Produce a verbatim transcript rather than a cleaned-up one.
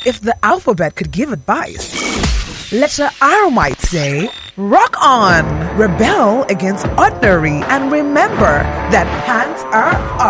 if the alphabet could give advice, letter R might say, rock on, rebel against ordinary, and remember that hands are up.